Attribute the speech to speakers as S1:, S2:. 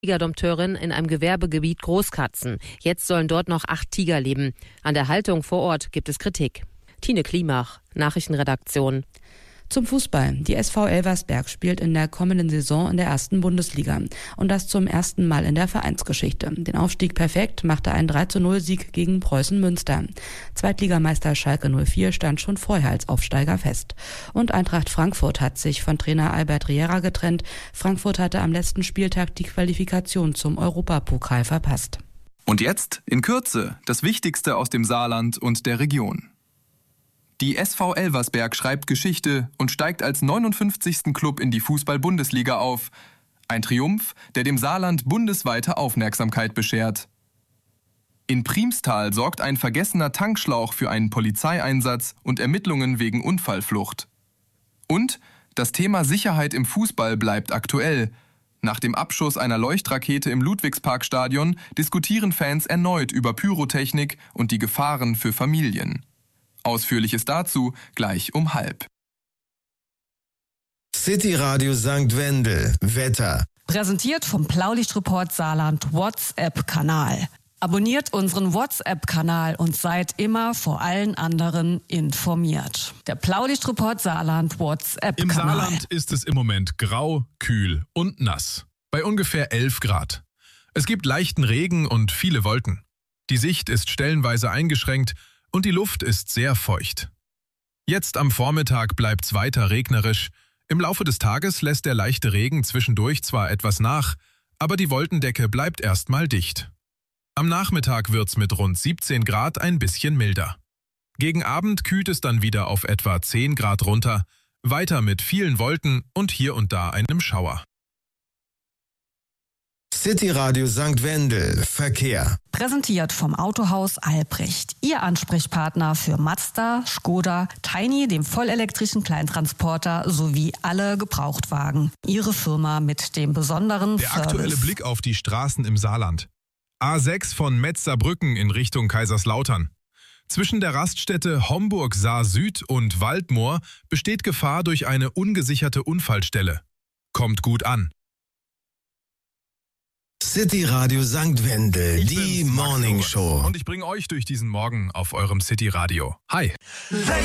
S1: Tigerdompteurin in einem Gewerbegebiet Großkatzen. Jetzt sollen dort noch 8 Tiger leben. An der Haltung vor Ort gibt es Kritik. Tine Klimach, Nachrichtenredaktion.
S2: Zum Fußball. Die SV Elversberg spielt in der kommenden Saison in der 1. Bundesliga. Und das zum ersten Mal in der Vereinsgeschichte. Den Aufstieg perfekt machte ein 3:0-Sieg gegen Preußen Münster. Zweitligameister Schalke 04 stand schon vorher als Aufsteiger fest. Und Eintracht Frankfurt hat sich von Trainer Albert Riera getrennt. Frankfurt hatte am letzten Spieltag die Qualifikation zum Europapokal verpasst.
S3: Und jetzt, in Kürze, das Wichtigste aus dem Saarland und der Region. Die SV Elversberg schreibt Geschichte und steigt als 59. Club in die Fußball-Bundesliga auf. Ein Triumph, der dem Saarland bundesweite Aufmerksamkeit beschert. In Priemstal sorgt ein vergessener Tankschlauch für einen Polizeieinsatz und Ermittlungen wegen Unfallflucht. Und das Thema Sicherheit im Fußball bleibt aktuell. Nach dem Abschuss einer Leuchtrakete im Ludwigsparkstadion diskutieren Fans erneut über Pyrotechnik und die Gefahren für Familien. Ausführliches dazu gleich um 12:30.
S4: City Radio St. Wendel. Wetter.
S5: Präsentiert vom Blaulichtreport Saarland WhatsApp-Kanal. Abonniert unseren WhatsApp-Kanal und seid immer vor allen anderen informiert. Der Blaulichtreport Saarland WhatsApp-Kanal.
S6: Im Saarland ist es im Moment grau, kühl und nass. Bei ungefähr 11 Grad. Es gibt leichten Regen und viele Wolken. Die Sicht ist stellenweise eingeschränkt und die Luft ist sehr feucht. Jetzt am Vormittag bleibt's weiter regnerisch. Im Laufe des Tages lässt der leichte Regen zwischendurch zwar etwas nach, aber die Wolkendecke bleibt erstmal dicht. Am Nachmittag wird's mit rund 17 Grad ein bisschen milder. Gegen Abend kühlt es dann wieder auf etwa 10 Grad runter, weiter mit vielen Wolken und hier und da einem Schauer.
S4: City Radio St. Wendel. Verkehr.
S5: Präsentiert vom Autohaus Albrecht. Ihr Ansprechpartner für Mazda, Skoda, Tiny, dem vollelektrischen Kleintransporter sowie alle Gebrauchtwagen. Ihre Firma mit dem besonderen
S6: Der
S5: Service.
S6: aktuelle Blick auf die Straßen im Saarland. A6 von Metzerbrücken in Richtung Kaiserslautern. Zwischen der Raststätte Homburg-Saar-Süd und Waldmoor besteht Gefahr durch eine ungesicherte Unfallstelle. Kommt gut an.
S4: City Radio St. Wendel, die Morning Show.
S6: Und ich bringe euch durch diesen Morgen auf eurem City Radio. Hi.